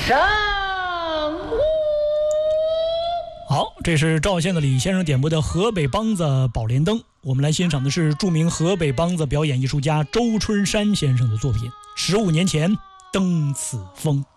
上路。 好，这是赵县的李先生点播的河北梆子《宝莲灯》，我们来欣赏的是著名河北梆子表演艺术家周春山先生的作品《15年前登此峰》。